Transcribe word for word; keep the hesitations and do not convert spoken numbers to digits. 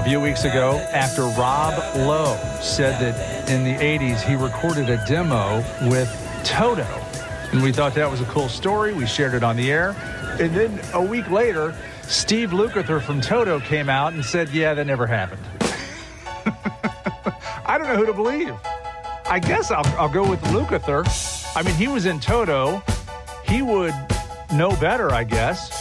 few weeks ago after Rob Lowe said that in the eighties he recorded a demo with Toto. And we thought that was a cool story. We shared it on the air. And then a week later, Steve Lukather from Toto came out and said, yeah, that never happened. I don't know who to believe. I guess I'll, I'll go with Lukather. I mean, he was in Toto. He would know better, I guess.